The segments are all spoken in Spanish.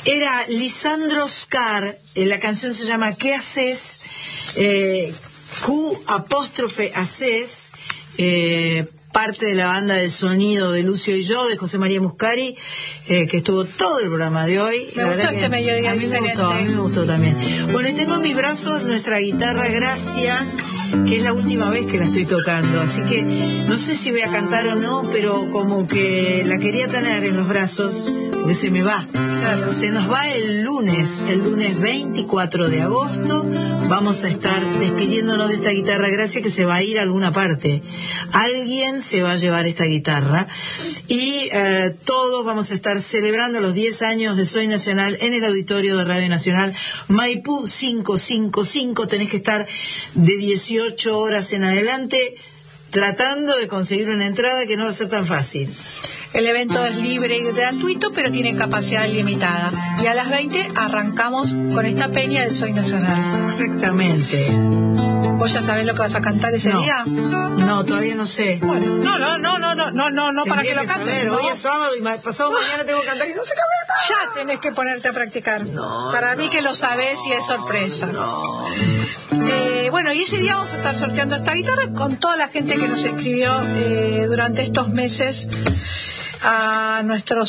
Era Lisandro Scar, la canción se llama ¿Qué haces? Q''haces, parte de la banda de sonido de Lucio y yo, de José María Muscari, que estuvo todo el programa de hoy. Me gustó este mediodía a mí me gustó también. Bueno, y tengo en mis brazos nuestra guitarra Gracia, que es la última vez que la estoy tocando, así que no sé si voy a cantar o no, pero como que la quería tener en los brazos, porque se me va. Claro. Se nos va el lunes 24 de agosto, vamos a estar despidiéndonos de esta guitarra Gracia, que se va a ir a alguna parte. Alguien se va a llevar esta guitarra y todos vamos a estar celebrando los 10 años de Soy Nacional en el auditorio de Radio Nacional Maipú 555. Tenés que estar de 18 horas en adelante tratando de conseguir una entrada, que no va a ser tan fácil. El evento es libre y gratuito, pero tiene capacidad limitada. Y a las 20 arrancamos con esta peña de Soy Nacional. Exactamente. ¿Vos ya sabés lo que vas a cantar ese día? No, todavía no sé. Bueno, no, para que lo cantes. ¿No? Hoy es sábado y pasado mañana tengo que cantar y no sé qué. Ya tenés que ponerte a practicar. Para mí que lo sabés y es sorpresa. Bueno, y ese día vamos a estar sorteando esta guitarra con toda la gente que nos escribió durante estos meses a nuestra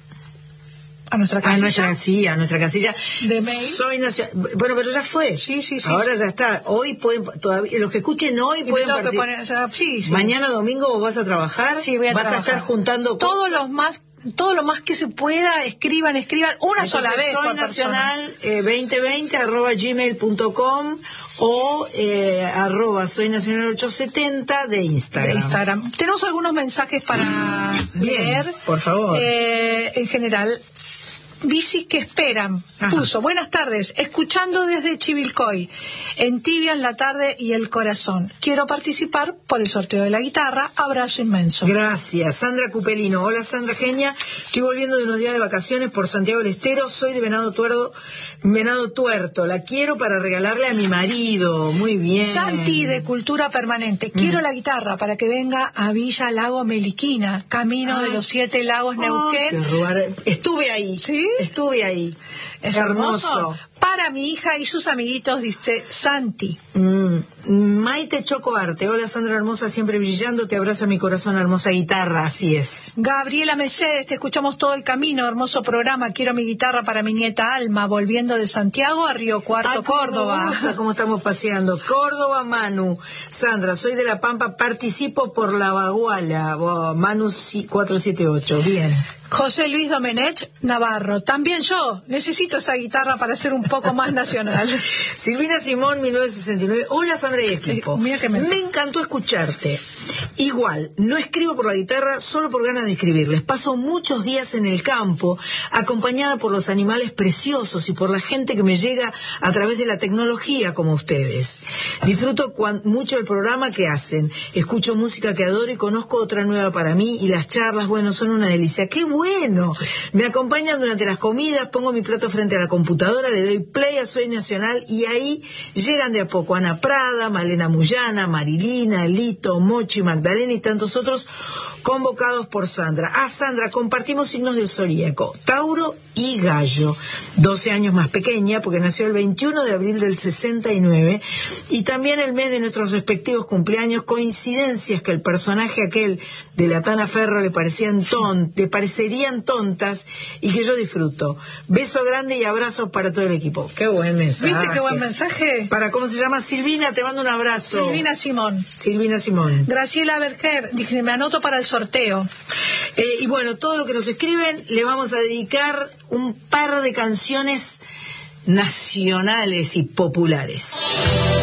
casilla de mail. Soy Nacional. Bueno, pero ya fue. Sí. Ahora ya está. Hoy pueden, todavía los que escuchen hoy pueden participar. Sí. Mañana domingo vos vas a trabajar. Sí, voy a trabajar. A estar juntando todo lo más que se pueda. Escriban una sola vez. Soy Nacional 2020 @gmail.com o @Soy Nacional 870 de Instagram. Tenemos algunos mensajes para leer. Por favor. En general, bicis que esperan. Puso: buenas tardes, escuchando desde Chivilcoy, entibian la tarde y el corazón. Quiero participar por el sorteo de la guitarra. Abrazo inmenso. Gracias. Sandra Cupelino. Hola, Sandra Genia. Estoy volviendo de unos días de vacaciones por Santiago del Estero. Soy de Venado Tuerto. La quiero para regalarle a mi marido. Muy bien. Santi, de Cultura Permanente. Quiero la guitarra para que venga a Villa Lago Meliquina, camino de los 7 lagos Neuquén. Estuve ahí. ¿Sí? Estuve ahí. Es hermoso. Para mi hija y sus amiguitos, dice Santi. Maite Chocoarte. Hola, Sandra hermosa, siempre brillando, te abraza mi corazón, hermosa guitarra. Así es. Gabriela Mercedes, te escuchamos todo el camino, hermoso programa. Quiero mi guitarra para mi nieta Alma, volviendo de Santiago a Río Cuarto, Córdoba. ¿Cómo estamos paseando? Córdoba, Manu. Sandra, soy de La Pampa, participo por La Baguala. Manu 478. Bien. José Luis Domenech Navarro. También yo necesito esa guitarra para ser un poco más nacional. Silvina Simón, 1969. Hola, Sandra y equipo. Me encantó escucharte. Igual, no escribo por la guitarra, solo por ganas de escribirles. Paso muchos días en el campo, acompañada por los animales preciosos y por la gente que me llega a través de la tecnología, como ustedes. Disfruto mucho el programa que hacen. Escucho música que adoro y conozco otra nueva para mí, y las charlas, bueno, son una delicia. ¡Qué bueno! Me acompañan durante las comidas, pongo mi plato frente a la computadora, le doy play a Soy Nacional y ahí llegan de a poco Ana Prada, Malena Muyana, Marilina, Lito, Mochi, Magdalena y tantos otros convocados por Sandra. Sandra, compartimos signos del zodíaco, Tauro y Gallo. 12 años más pequeña, porque nació el 21 de abril del 69, y también el mes de nuestros respectivos cumpleaños. Coincidencias que el personaje aquel de la Tana Ferro le parecerían tontas y que yo disfruto. Beso grande y abrazos para todo el equipo. Qué buen mensaje. ¿Viste qué buen mensaje? ¿Cómo se llama? Silvina, te mando un abrazo. Silvina Simón. Graciela Berger, dije, me anoto para el sorteo. Y bueno, todo lo que nos escriben, le vamos a dedicar un par de canciones nacionales y populares.